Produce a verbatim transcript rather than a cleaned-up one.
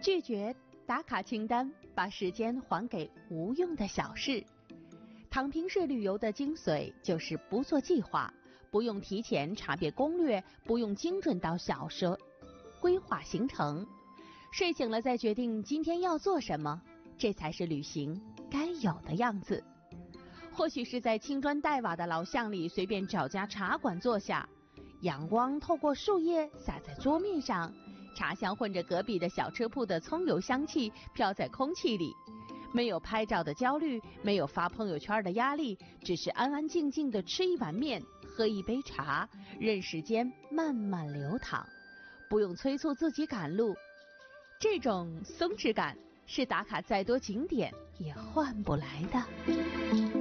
拒绝打卡清单，把时间还给无用的小事。躺平式旅游的精髓就是不做计划，不用提前查遍攻略，不用精准到小时规划行程。睡醒了再决定今天要做什么，这才是旅行该有的样子。或许是在青砖黛瓦的老巷里随便找家茶馆坐下，阳光透过树叶洒在桌面上，茶香混着隔壁的小车铺的葱油香气飘在空气里。没有拍照的焦虑，没有发朋友圈的压力，只是安安静静的吃一碗面，喝一杯茶，任时间慢慢流淌，不用催促自己赶路。这种松弛感是打卡再多景点也换不来的。